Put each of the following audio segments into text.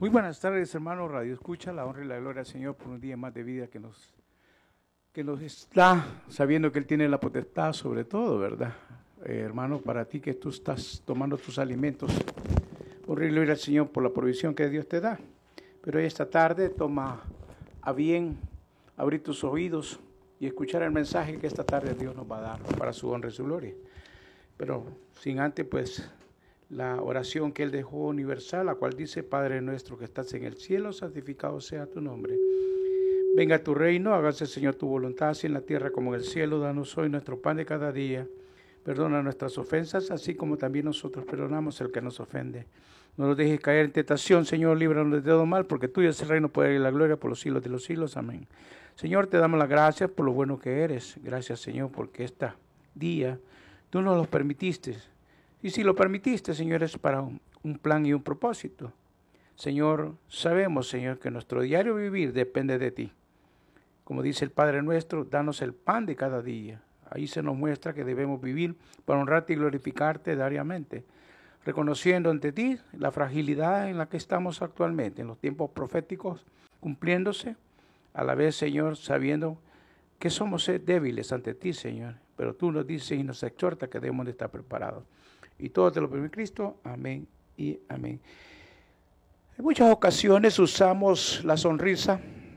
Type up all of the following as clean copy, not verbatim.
Muy buenas tardes, hermano Radio Escucha, la honra y la gloria al Señor por un día más de vida que nos está, sabiendo que Él tiene la potestad sobre todo, ¿verdad? Hermano, para ti que tú estás tomando tus alimentos, honra y gloria al Señor por la provisión que Dios te da. Pero esta tarde toma a bien abrir tus oídos y escuchar el mensaje que esta tarde Dios nos va a dar para su honra y su gloria. Pero sin antes, pues, la oración que Él dejó universal, la cual dice: Padre nuestro que estás en el cielo, santificado sea tu nombre. Venga tu reino, hágase, Señor, tu voluntad, así en la tierra como en el cielo. Danos hoy nuestro pan de cada día. Perdona nuestras ofensas, así como también nosotros perdonamos al que nos ofende. No nos dejes caer en tentación, Señor, líbranos de todo mal, porque tuyo es el reino, poder y la gloria por los siglos de los siglos. Amén. Señor, te damos las gracias por lo bueno que eres. Gracias, Señor, porque este día tú nos lo permitiste. Y si lo permitiste, Señor, es para un plan y un propósito. Señor, sabemos, Señor, que nuestro diario vivir depende de ti. Como dice el Padre nuestro, danos el pan de cada día. Ahí se nos muestra que debemos vivir para honrarte y glorificarte diariamente, reconociendo ante ti la fragilidad en la que estamos actualmente, en los tiempos proféticos cumpliéndose, a la vez, Señor, sabiendo que somos débiles ante ti, Señor, pero tú nos dices y nos exhortas que debemos de estar preparados. Y todo te lo permite Cristo. Amén y amén. En muchas ocasiones usamos la sonrisa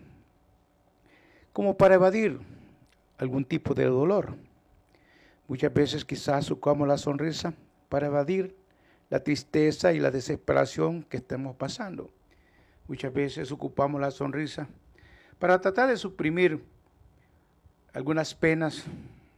como para evadir algún tipo de dolor. Muchas veces quizás usamos la sonrisa para evadir la tristeza y la desesperación que estemos pasando. Muchas veces ocupamos la sonrisa para tratar de suprimir algunas penas,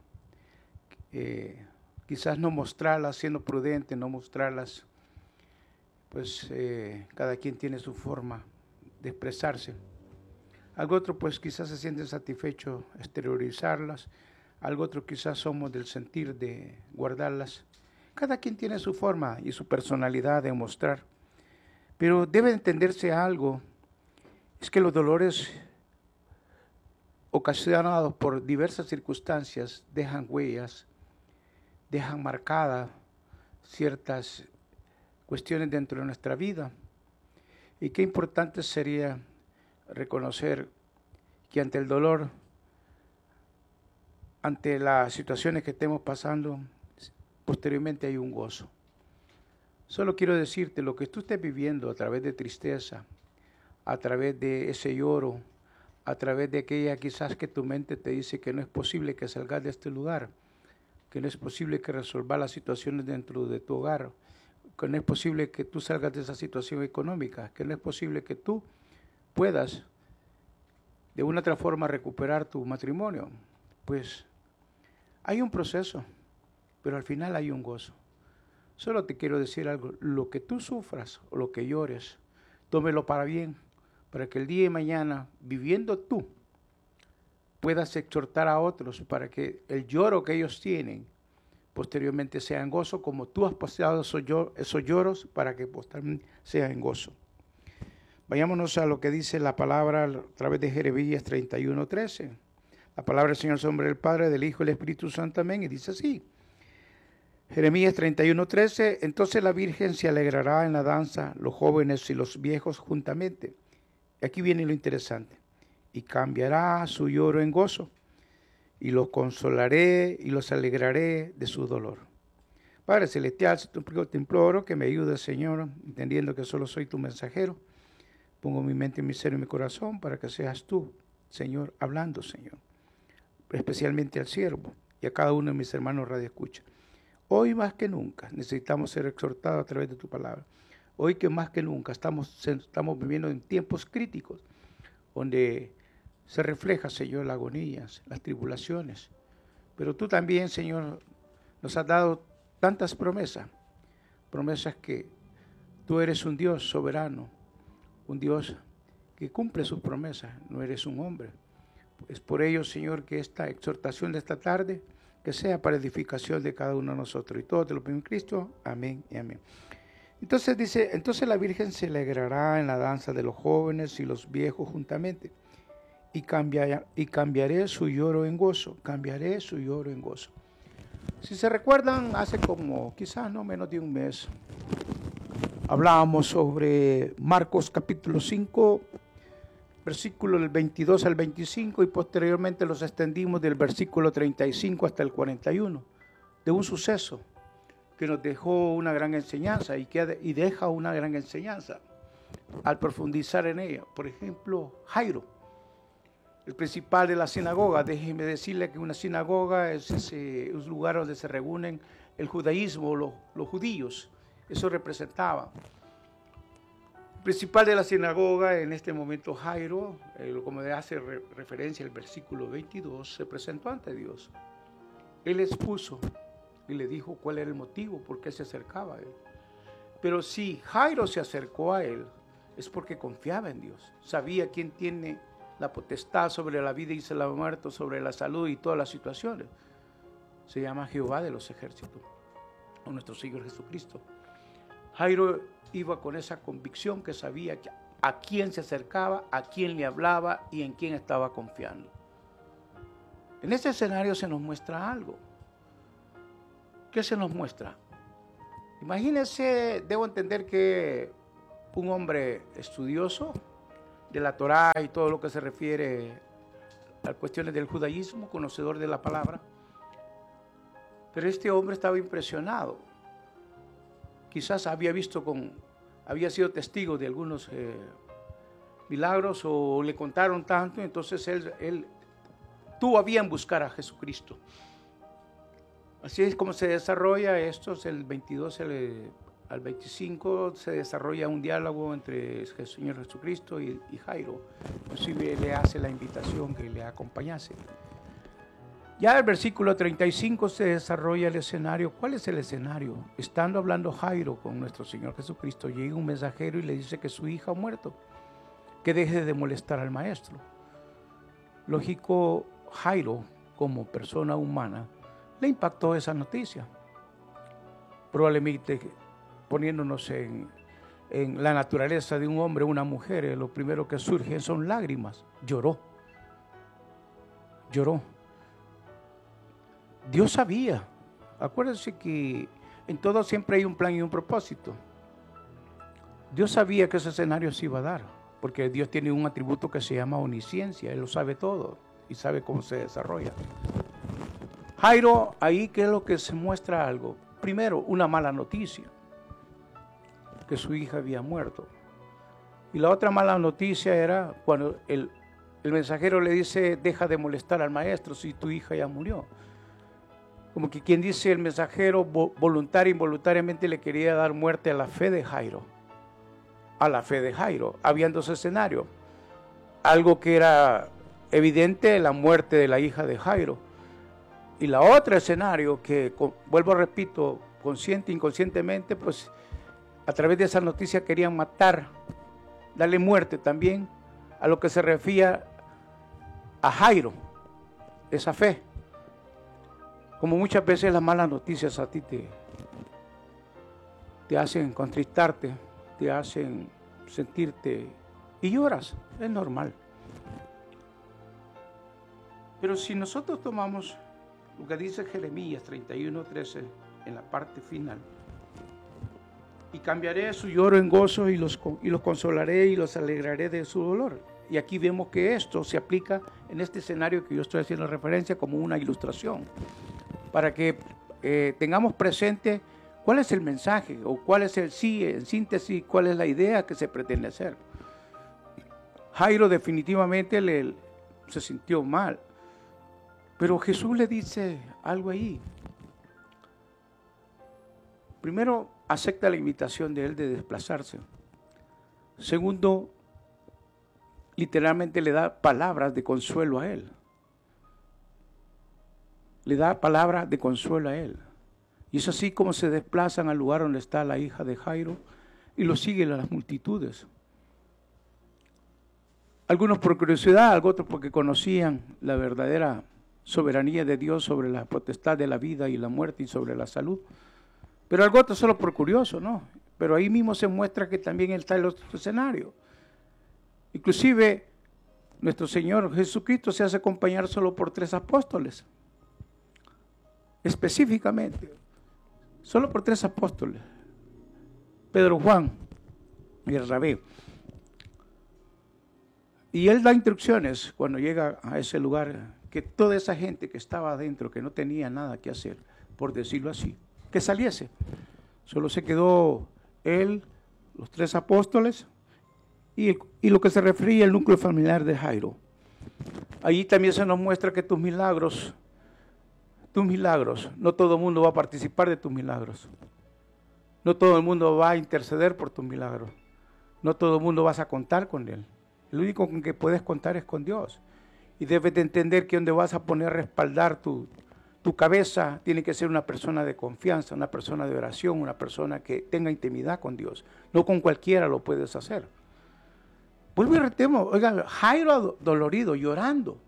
quizás no mostrarlas, siendo prudente, no mostrarlas, pues cada quien tiene su forma de expresarse. Algo otro pues quizás se siente satisfecho exteriorizarlas, algo otro quizás somos del sentir de guardarlas. Cada quien tiene su forma y su personalidad de mostrar, pero debe entenderse algo, es que los dolores ocasionados por diversas circunstancias dejan huellas, dejan marcadas ciertas cuestiones dentro de nuestra vida. Y qué importante sería reconocer que ante el dolor, ante las situaciones que estemos pasando, posteriormente hay un gozo. Solo quiero decirte, lo que tú estés viviendo a través de tristeza, a través de ese lloro, a través de aquella quizás que tu mente te dice que no es posible que salgas de este lugar, que no es posible que resolvas las situaciones dentro de tu hogar, que no es posible que tú salgas de esa situación económica, que no es posible que tú puedas de una otra forma recuperar tu matrimonio. Pues hay un proceso, pero al final hay un gozo. Solo te quiero decir algo, lo que tú sufras o lo que llores, tómelo para bien, para que el día de mañana, viviendo tú, puedas exhortar a otros para que el lloro que ellos tienen posteriormente sea en gozo, como tú has pasado esos lloros para que posteriormente sea en gozo. Vayámonos a lo que dice la palabra a través de Jeremías 31:13. La palabra del Señor sobre el Padre, del Hijo y del Espíritu Santo, amén, y dice así. Jeremías 31:13, entonces la Virgen se alegrará en la danza, los jóvenes y los viejos juntamente. Y aquí viene lo interesante. Y cambiará su lloro en gozo, y los consolaré y los alegraré de su dolor. Padre Celestial, te imploro que me ayudes, Señor, entendiendo que solo soy tu mensajero. Pongo mi mente, mi ser y mi corazón para que seas tú, Señor, hablando, Señor. Especialmente al siervo y a cada uno de mis hermanos Radio Escucha. Hoy más que nunca necesitamos ser exhortados a través de tu palabra. Hoy que más que nunca estamos viviendo en tiempos críticos, donde se refleja, Señor, las agonías, las tribulaciones. Pero tú también, Señor, nos has dado tantas promesas, promesas que tú eres un Dios soberano, un Dios que cumple sus promesas, no eres un hombre. Es por ello, Señor, que esta exhortación de esta tarde, que sea para edificación de cada uno de nosotros. Y todo te lo pido en Cristo. Amén y amén. Entonces dice, entonces la Virgen se alegrará en la danza de los jóvenes y los viejos juntamente. Y cambiaré su lloro en gozo. Cambiaré su lloro en gozo. Si se recuerdan, hace como quizás no menos de un mes, Hablábamos sobre Marcos capítulo 5, versículo del 22 al 25, y posteriormente los extendimos del versículo 35 hasta el 41, de un suceso que nos dejó una gran enseñanza y deja una gran enseñanza al profundizar en ella. Por ejemplo, Jairo, el principal de la sinagoga. Déjeme decirle que una sinagoga es un lugar donde se reúnen el judaísmo, los judíos. Eso representaba. El principal de la sinagoga, en este momento Jairo, como hace referencia el versículo 22, se presentó ante Dios. Él expuso y le dijo cuál era el motivo, por qué se acercaba a él. Pero si Jairo se acercó a él, es porque confiaba en Dios. Sabía quién tiene la potestad sobre la vida y la muerte, sobre la salud y todas las situaciones. Se llama Jehová de los ejércitos, o nuestro Señor Jesucristo. Jairo iba con esa convicción que sabía a quién se acercaba, a quién le hablaba y en quién estaba confiando. En este escenario se nos muestra algo. ¿Qué se nos muestra? Imagínense, debo entender que un hombre estudioso de la Torá y todo lo que se refiere a cuestiones del judaísmo, conocedor de la palabra, pero este hombre estaba impresionado. Quizás había sido testigo de algunos milagros o le contaron tanto, entonces él tuvo a bien buscar a Jesucristo. Así es como se desarrolla esto, el 22 al 25 se desarrolla un diálogo entre el Señor Jesucristo y Jairo. Inclusive le hace la invitación que le acompañase. Ya el versículo 35 se desarrolla el escenario. ¿Cuál es el escenario? Estando hablando Jairo con nuestro Señor Jesucristo, llega un mensajero y le dice que su hija ha muerto, que deje de molestar al maestro. Lógico, Jairo, como persona humana, le impactó esa noticia. Probablemente poniéndonos en la naturaleza de un hombre o una mujer, lo primero que surge son lágrimas. Lloró. Dios sabía. Acuérdense que en todo siempre hay un plan y un propósito. Dios sabía que ese escenario se iba a dar, porque Dios tiene un atributo que se llama omnisciencia. Él lo sabe todo y sabe cómo se desarrolla. Jairo, ahí que es lo que se muestra algo. Primero, una mala noticia, que su hija había muerto. Y la otra mala noticia era cuando el mensajero le dice, deja de molestar al maestro si tu hija ya murió. Como que quien dice, el mensajero voluntaria e involuntariamente le quería dar muerte a la fe de Jairo. A la fe de Jairo. Habían dos escenarios. Algo que era evidente, la muerte de la hija de Jairo. Y la otra escenario que, vuelvo repito, consciente e inconscientemente, pues a través de esa noticia querían matar, darle muerte también a lo que se refería a Jairo, esa fe. Como muchas veces las malas noticias a ti te hacen contristarte, te hacen sentirte y lloras, es normal. Pero si nosotros tomamos lo que dice Jeremías 31:13 en la parte final, y cambiaré su lloro en gozo y los consolaré y los alegraré de su dolor. Y aquí vemos que esto se aplica en este escenario que yo estoy haciendo referencia como una ilustración, para que tengamos presente cuál es el mensaje o cuál es en síntesis, cuál es la idea que se pretende hacer. Jairo definitivamente se sintió mal, pero Jesús le dice algo ahí. Primero, acepta la invitación de él de desplazarse. Segundo, literalmente le da palabras de consuelo a él. Le da palabras de consuelo a él. Y es así como se desplazan al lugar donde está la hija de Jairo y lo siguen a las multitudes. Algunos por curiosidad, otros porque conocían la verdadera soberanía de Dios sobre la potestad de la vida y la muerte y sobre la salud. Pero algo otro solo por curioso, ¿no? Pero ahí mismo se muestra que también está el otro escenario. Inclusive, nuestro Señor Jesucristo se hace acompañar solo por 3 apóstoles. Específicamente, solo por 3 apóstoles. Pedro, Juan y el rabí. Y él da instrucciones cuando llega a ese lugar, que toda esa gente que estaba adentro, que no tenía nada que hacer, por decirlo así, que saliese. Solo se quedó él, los 3 apóstoles y lo que se refería al núcleo familiar de Jairo. Allí también se nos muestra que tus milagros, no todo el mundo va a participar de tus milagros. No todo el mundo va a interceder por tus milagros. No todo el mundo vas a contar con él. El único con que puedes contar es con Dios. Y debes de entender que donde vas a poner a respaldar tu cabeza tiene que ser una persona de confianza, una persona de oración, una persona que tenga intimidad con Dios. No con cualquiera lo puedes hacer. Vuelvo y retemo, oiga, Jairo dolorido, llorando.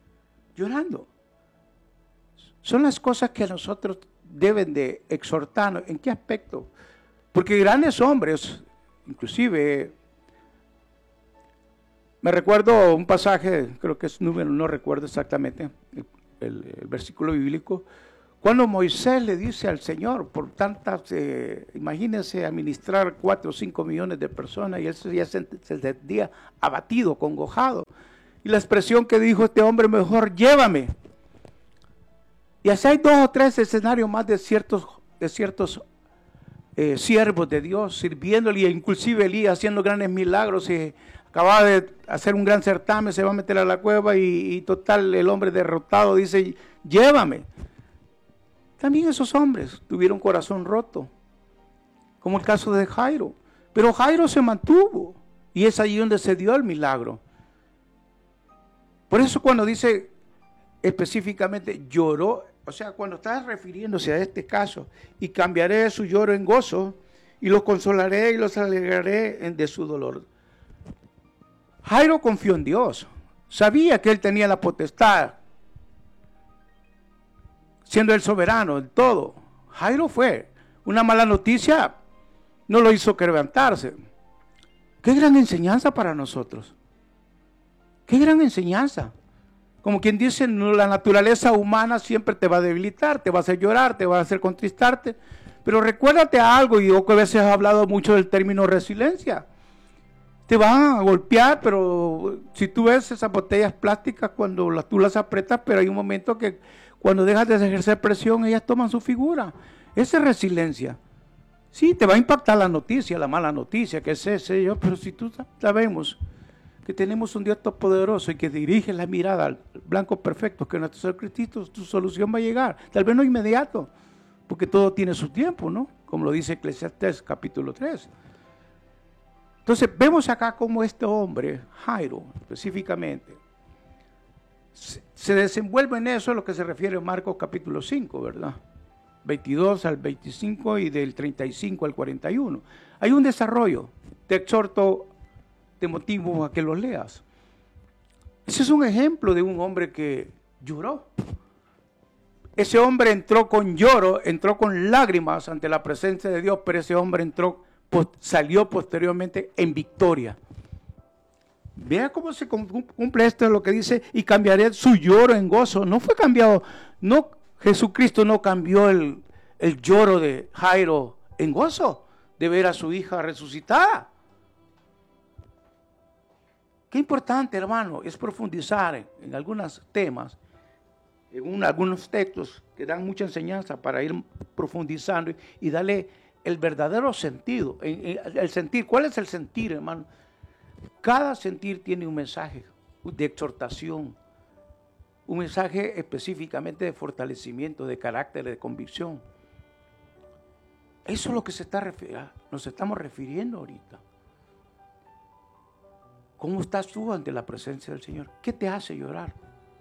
Son las cosas que a nosotros deben de exhortarnos. ¿En qué aspecto? Porque grandes hombres, inclusive, me recuerdo un pasaje, creo que es número, no recuerdo exactamente el versículo bíblico, cuando Moisés le dice al Señor, por tantas, imagínense administrar 4 o 5 millones de personas, y él ya se sentía abatido, congojado. Y la expresión que dijo este hombre, mejor llévame. Y así hay 2 o 3 escenarios más de ciertos siervos de Dios sirviéndole, inclusive Elías haciendo grandes milagros. Acababa de hacer un gran certamen, se va a meter a la cueva y total, el hombre derrotado dice, llévame. También esos hombres tuvieron corazón roto, como el caso de Jairo. Pero Jairo se mantuvo y es allí donde se dio el milagro. Por eso cuando dice específicamente lloró, o sea, cuando estás refiriéndose a este caso, y cambiaré su lloro en gozo, y los consolaré y los alegraré de su dolor. Jairo confió en Dios, sabía que él tenía la potestad, siendo el soberano en todo. Jairo fue. Una mala noticia no lo hizo quebrantarse. Qué gran enseñanza para nosotros. Qué gran enseñanza. Como quien dice, la naturaleza humana siempre te va a debilitar, te va a hacer llorar, te va a hacer contristarte. Pero recuérdate algo, y yo que a veces he hablado mucho del término resiliencia. Te van a golpear, pero si tú ves esas botellas plásticas cuando tú las apretas, pero hay un momento que cuando dejas de ejercer presión, ellas toman su figura. Esa es resiliencia. Sí, te va a impactar la noticia, la mala noticia, que es ese, pero si tú sabemos que tenemos un Dios todopoderoso y que dirige la mirada al blanco perfecto, que nuestro Señor Cristo, tu solución va a llegar. Tal vez no inmediato, porque todo tiene su tiempo, ¿no? Como lo dice Eclesiastés capítulo 3. Entonces vemos acá cómo este hombre, Jairo específicamente, se desenvuelve en eso, a lo que se refiere a Marcos capítulo 5, ¿verdad? 22 al 25 y del 35 al 41. Hay un desarrollo. Te exhorto, te motivo a que lo leas. Ese es un ejemplo de un hombre que lloró. Ese hombre entró con lloro, entró con lágrimas ante la presencia de Dios, pero ese hombre salió posteriormente en victoria. Vea cómo se cumple esto de lo que dice, y cambiaré su lloro en gozo. No fue cambiado, no, Jesucristo no cambió el lloro de Jairo en gozo de ver a su hija resucitada. Qué importante, hermano, es profundizar en algunos temas, en algunos textos que dan mucha enseñanza para ir profundizando y darle el verdadero sentido. El sentir, ¿cuál es el sentir, hermano? Cada sentir tiene un mensaje de exhortación, un mensaje específicamente de fortalecimiento, de carácter, de convicción. Eso es lo que nos estamos refiriendo ahorita. ¿Cómo estás tú ante la presencia del Señor? ¿Qué te hace llorar?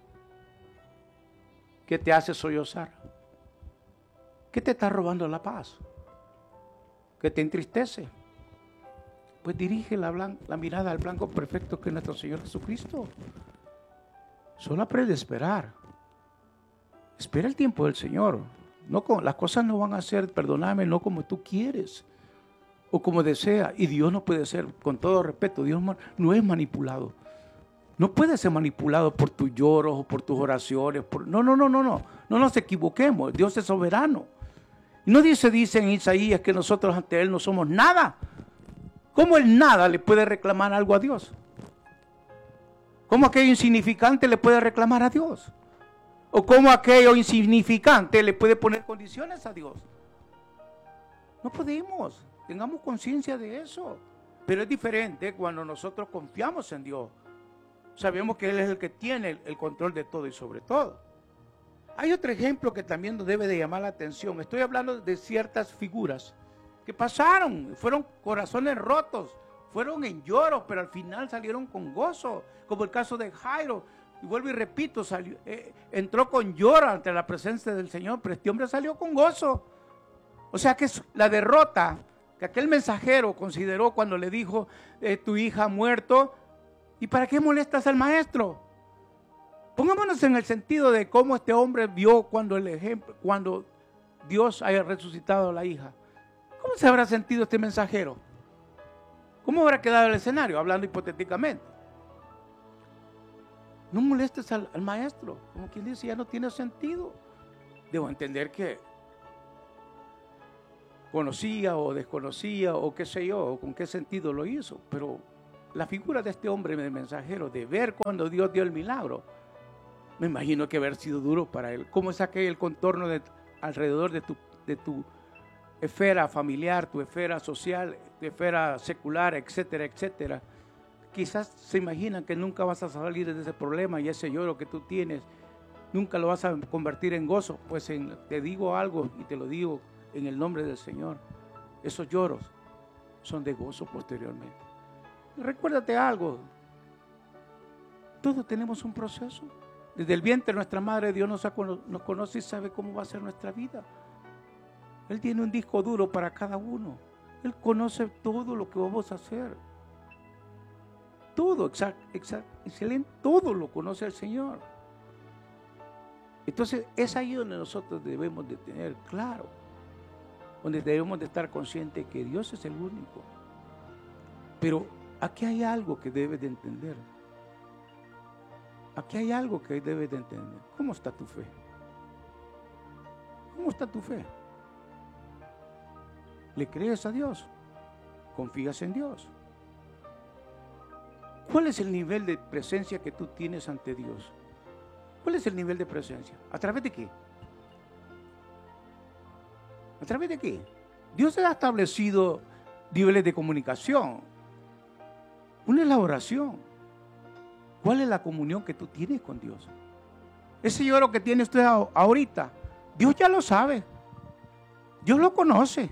¿Qué te hace sollozar? ¿Qué te está robando la paz? ¿Qué te entristece? Pues dirige la mirada al blanco perfecto que es nuestro Señor Jesucristo. Solo aprende a esperar. Espera el tiempo del Señor. Las cosas no van a ser, perdóname, no como tú quieres o como deseas. Y Dios no puede ser, con todo respeto, Dios no es manipulado. No puede ser manipulado por tus lloros o por tus oraciones. No nos equivoquemos. Dios es soberano. No dice en Isaías que nosotros ante Él no somos nada. ¿Cómo el nada le puede reclamar algo a Dios? ¿Cómo aquello insignificante le puede reclamar a Dios? ¿O cómo aquello insignificante le puede poner condiciones a Dios? No podemos. Tengamos conciencia de eso. Pero es diferente cuando nosotros confiamos en Dios. Sabemos que Él es el que tiene el control de todo y sobre todo. Hay otro ejemplo que también nos debe de llamar la atención. Estoy hablando de ciertas figuras que pasaron, fueron corazones rotos, fueron en lloros, pero al final salieron con gozo, como el caso de Jairo. Y vuelvo y repito, entró con lloro ante la presencia del Señor, pero este hombre salió con gozo. O sea que es la derrota que aquel mensajero consideró cuando le dijo, tu hija ha muerto, ¿y para qué molestas al maestro? Pongámonos en el sentido de cómo este hombre vio cuando Dios haya resucitado a la hija. ¿Cómo se habrá sentido este mensajero? ¿Cómo habrá quedado el escenario? Hablando hipotéticamente. No molestes al maestro. Como quien dice, ya no tiene sentido. Debo entender que conocía o desconocía o qué sé yo, o con qué sentido lo hizo. Pero la figura de este hombre, de mensajero, de ver cuando Dios dio el milagro, me imagino que haber sido duro para él. ¿Cómo es aquel contorno alrededor de tu esfera familiar, tu esfera social, tu esfera secular, etcétera, etcétera? Quizás se imaginan que nunca vas a salir de ese problema y ese lloro que tú tienes, nunca lo vas a convertir en gozo. Pues te digo algo y te lo digo en el nombre del Señor. Esos lloros son de gozo posteriormente. Recuérdate algo. Todos tenemos un proceso. Desde el vientre de nuestra madre Dios nos conoce y sabe cómo va a ser nuestra vida. Él tiene un disco duro para cada uno. Él conoce todo lo que vamos a hacer. Todo, excelente, todo lo conoce el Señor. Entonces es ahí donde nosotros debemos de tener claro, donde debemos de estar conscientes que Dios es el único. Pero aquí hay algo que debes de entender. Aquí hay algo que debes de entender. ¿Cómo está tu fe? ¿Cómo está tu fe? ¿Le crees a Dios? ¿Confías en Dios? ¿Cuál es el nivel de presencia que tú tienes ante Dios? ¿Cuál es el nivel de presencia? ¿A través de qué? ¿A través de qué? Dios ha establecido niveles de comunicación. Una es la oración. ¿Cuál es la comunión que tú tienes con Dios? Ese lloro que tiene usted ahorita, Dios ya lo sabe. Dios lo conoce.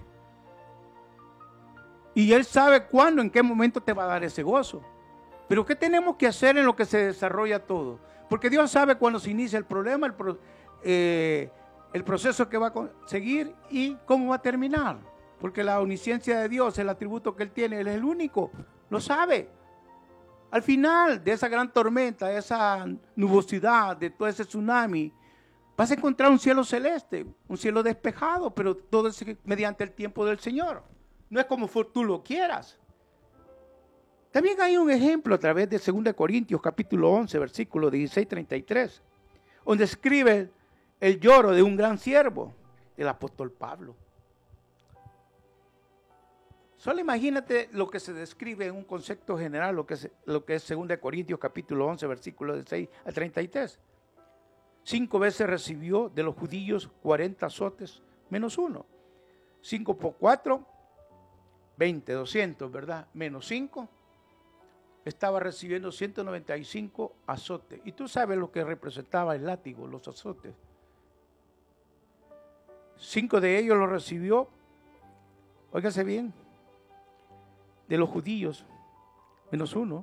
Y Él sabe cuándo, en qué momento te va a dar ese gozo. Pero ¿qué tenemos que hacer en lo que se desarrolla todo? Porque Dios sabe cuándo se inicia el problema, el proceso que va a seguir y cómo va a terminar. Porque la omnisciencia de Dios, el atributo que Él tiene, Él es el único, lo sabe. Al final de esa gran tormenta, de esa nubosidad, de todo ese tsunami, vas a encontrar un cielo celeste, un cielo despejado, pero todo es mediante el tiempo del Señor. No es como tú lo quieras. También hay un ejemplo a través de 2 Corintios capítulo 11, versículo 16-33, donde escribe el lloro de un gran siervo, el apóstol Pablo. Solo imagínate lo que se describe en un concepto general, lo que es 2 Corintios capítulo 11, versículo 16 al 33. 5 veces recibió de los judíos 40 azotes menos 1. 5 por 4, 20, 200, ¿verdad? Menos 5. Estaba recibiendo 195 azotes. Y tú sabes lo que representaba el látigo, los azotes. 5 de ellos los recibió, óigase bien, de los judíos, menos 1.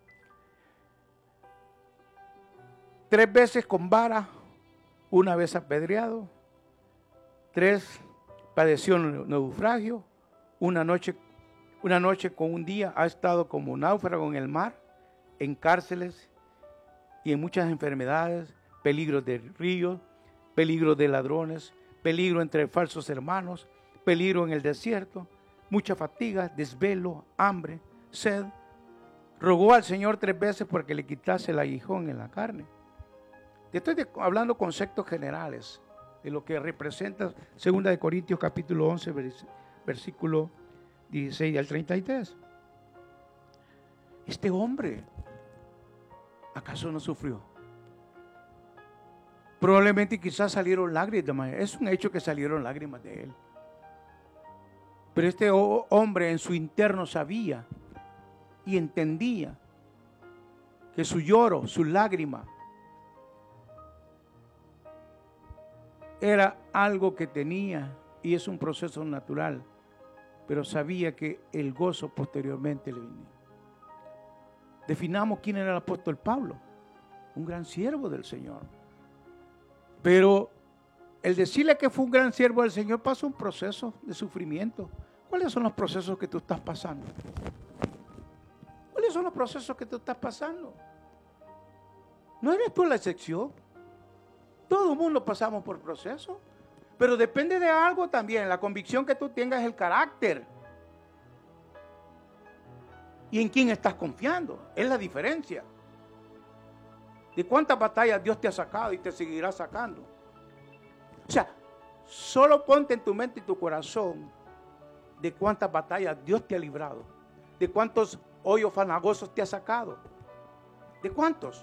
3 veces con vara, 1 vez apedreado. 3 padeció naufragio. Una noche con un día ha estado como náufrago en el mar, en cárceles y en muchas enfermedades, peligros de ríos, peligro de ladrones, peligro entre falsos hermanos, peligro en el desierto, mucha fatiga, desvelo, hambre, sed. Rogó al Señor 3 veces porque le quitase el aguijón en la carne. Te estoy hablando conceptos generales. de lo que representa 2 de Corintios capítulo 11, versículo 16 al 33. Este hombre, ¿acaso no sufrió? Probablemente quizás salieron lágrimas, es un hecho que salieron lágrimas de él. Pero este hombre en su interno sabía y entendía que su lloro, su lágrima, era algo que tenía y es un proceso natural, pero sabía que el gozo posteriormente le venía. Definamos quién era el apóstol Pablo, un gran siervo del Señor. Pero el decirle que fue un gran siervo del Señor pasó un proceso de sufrimiento. ¿Cuáles son los procesos que tú estás pasando? ¿Cuáles son los procesos que tú estás pasando? No eres tú la excepción. Todo el mundo pasamos por procesos. Pero depende de algo también. La convicción que tú tengas es el carácter. ¿Y en quién estás confiando? Es la diferencia. ¿De cuántas batallas Dios te ha sacado y te seguirá sacando? O sea, solo ponte en tu mente y tu corazón de cuántas batallas Dios te ha librado. De cuántos hoyos fanagosos te ha sacado. ¿De cuántos?